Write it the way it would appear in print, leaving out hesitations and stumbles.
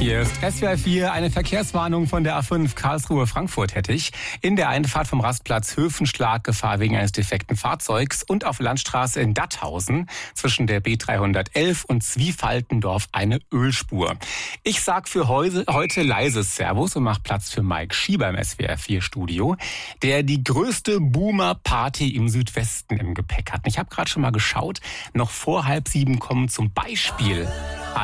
Hier ist SWR 4, eine Verkehrswarnung von der A5 Karlsruhe-Frankfurt hätte ich. In der Einfahrt vom Rastplatz Höfenschlag Gefahr wegen eines defekten Fahrzeugs und auf Landstraße in Datthausen zwischen der B311 und Zwiefaltendorf eine Ölspur. Ich sag für heute leises Servus und mach Platz für Mike Schieber im SWR 4 Studio, der die größte Boomer-Party im Südwesten im Gepäck hat. Ich habe gerade schon mal geschaut, noch vor 6:30 kommen zum Beispiel